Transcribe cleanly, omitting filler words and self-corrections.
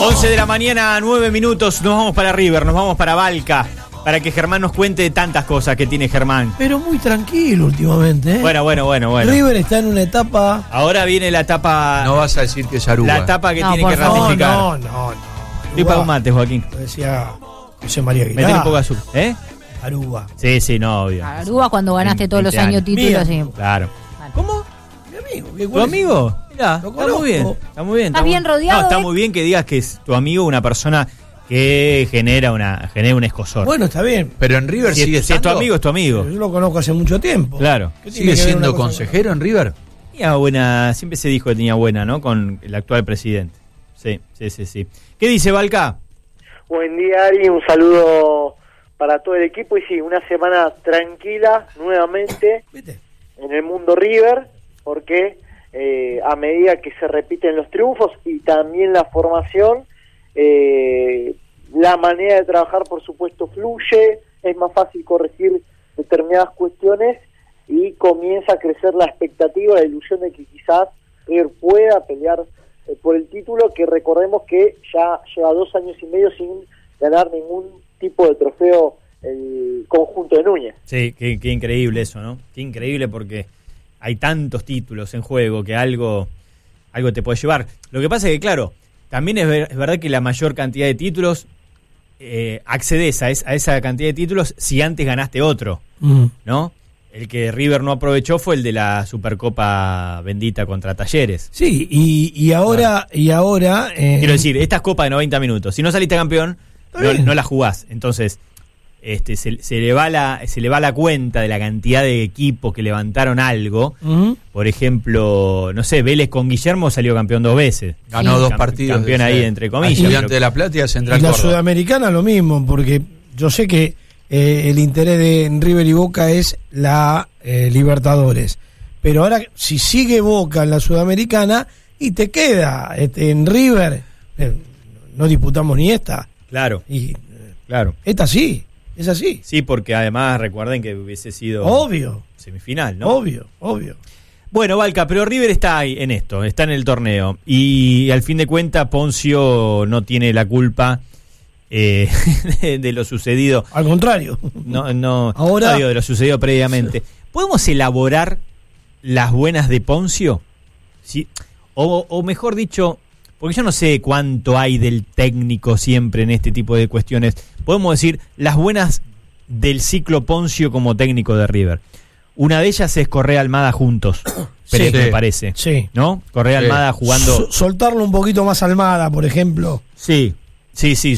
11 de la mañana, 9 minutos, nos vamos para River, nos vamos para Balca, para que Germán nos cuente tantas cosas que tiene Germán. Pero muy tranquilo últimamente, ¿eh? Bueno. River está en una etapa... Ahora viene la etapa... No vas a decir que es Aruba. La etapa que No, tiene que por favor. ratificar. No. Estoy para un mate, Joaquín. Lo decía José María Metele Aguilar. un poco de azúcar. ¿Eh? Aruba. Sí, no, obvio. Aruba cuando ganaste todos los 20 años títulos. Mía. Sí. Claro. ¿Cómo? Mi amigo. ¿Tu amigo? Mirá, Lo está conozco. muy bien. Está muy bien. ¿Estás bien rodeado, No, está muy bien que digas que es tu amigo una persona que genera un escosor. Bueno, está bien. Pero en River si sigue es tu estando. amigo, es tu amigo. Pero yo lo conozco hace mucho tiempo. Claro. ¿Qué tiene ¿Sigue que ver siendo una cosa consejero en River? Tenía buena, siempre se dijo que tenía buena, ¿no? Con el actual presidente. Sí. ¿Qué dice Balca? Buen día, Ari, un saludo para todo el equipo y sí, una semana tranquila nuevamente con- ¿Viste? en el mundo River, porque a medida que se repiten los triunfos y también la formación, la manera de trabajar por supuesto fluye, es más fácil corregir determinadas cuestiones y comienza a crecer la expectativa, la ilusión de que quizás River pueda pelear por el título, que recordemos que ya lleva 2 años y medio sin ganar ningún tipo de trofeo el conjunto de Núñez. Sí, qué increíble eso, ¿no? Qué increíble porque hay tantos títulos en juego que algo te puede llevar. Lo que pasa es que, claro, también es verdad que la mayor cantidad de títulos accedes a esa cantidad de títulos si antes ganaste otro, ¿no? El que River no aprovechó fue el de la Supercopa bendita contra Talleres. Sí, y ahora... Quiero decir, estas copas de 90 minutos, si no saliste campeón, no la jugás. Entonces, se le va la cuenta de la cantidad de equipos que levantaron algo. Por ejemplo, no sé, Vélez con Guillermo salió campeón 2 veces. Ganó Sí. 2 partidos. Campeón ahí, entre comillas. Estudiante de La Plata y a Central Y la Córdoba. Sudamericana lo mismo, porque yo sé que el interés de River y Boca es la Libertadores. Pero ahora, si sigue Boca en la Sudamericana y te queda en River, no disputamos ni esta. Claro, Y claro. esta sí, es así. Sí, porque además recuerden que hubiese sido Obvio, semifinal, ¿no? obvio. Bueno, Balca, pero River está ahí en esto, está en el torneo. Y al fin de cuentas, Poncio no tiene la culpa de lo sucedido. Al contrario. No, Ahora- no digo de lo sucedido previamente. ¿Podemos elaborar las buenas de Poncio? Sí. O mejor dicho, porque yo no sé cuánto hay del técnico siempre en este tipo de cuestiones. Podemos decir las buenas del ciclo Poncio como técnico de River. Una de ellas es Correa Almada juntos, Sí. me parece. Sí. ¿No? Correa Sí. Almada jugando. Soltarlo un poquito más Almada, por ejemplo. Sí.